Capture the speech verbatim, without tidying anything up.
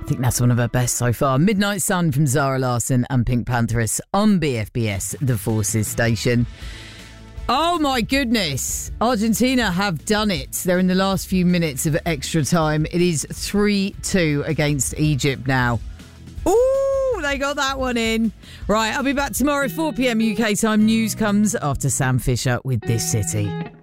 I think that's one of her best so far. Midnight Sun from Zara Larsson and Pink Pantheress on B F B S, the Forces station. Oh my goodness. Argentina have done it. They're in the last few minutes of extra time. It is three two against Egypt now. Ooh, they got that one in. Right, I'll be back tomorrow, four p.m. U K time. News comes after Sam Fisher with This City.